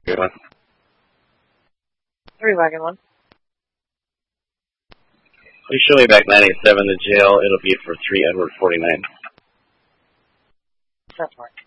Good one. 3 wagon 1. Please show me back 987 to jail. It'll be for 3 Edward 49. That's mark.